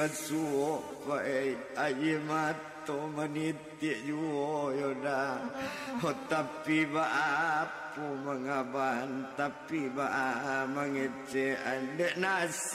Suo vai ayimato maniti yoda tapi ba apu mangaban tapi ba mangece ande nas